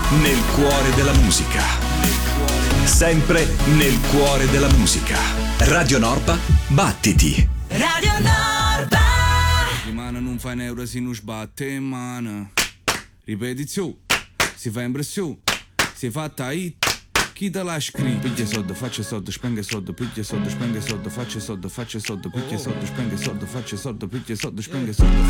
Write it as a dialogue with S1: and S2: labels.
S1: nel cuore della musica. Sempre nel cuore della musica. Radio Norpa, battiti.
S2: Radio Norpa.
S3: Rimane non fa un euro se non sbatte in mano. Ripetizione, si fa impressione, si fatta hit. Chi te la scrive? Piglia soldi, faccia soldi, spenge soldi, piglia soldi, spenge soldi, faccia soldi, piglia soldi, spenge soldi, faccia soldi, piglia soldi, spenge soldi.